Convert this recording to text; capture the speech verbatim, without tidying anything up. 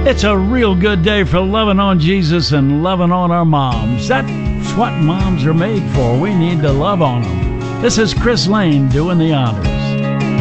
It's a real good day for loving on Jesus and loving on our moms. That's what moms are made for. We need to love on them. This is Chris Lane doing the honors.